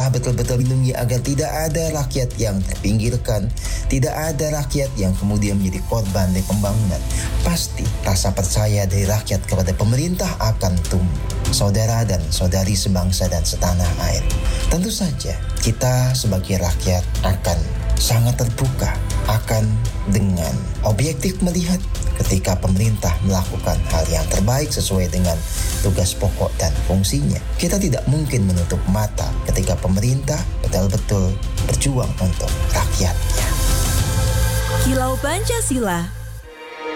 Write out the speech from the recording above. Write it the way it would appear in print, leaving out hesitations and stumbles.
pemerintah betul-betul lindungi agar tidak ada rakyat yang terpinggirkan, tidak ada rakyat yang kemudian menjadi korban dari pembangunan, pasti rasa percaya dari rakyat kepada pemerintah akan tumbuh. Saudara dan saudari sebangsa dan setanah air, tentu saja kita sebagai rakyat akan sangat terbuka, akan dengan objektif melihat ketika pemerintah melakukan hal yang terbaik sesuai dengan tugas pokok dan fungsinya. Kita tidak mungkin menutup mata ketika pemerintah betul-betul berjuang untuk rakyatnya. Kilau Pancasila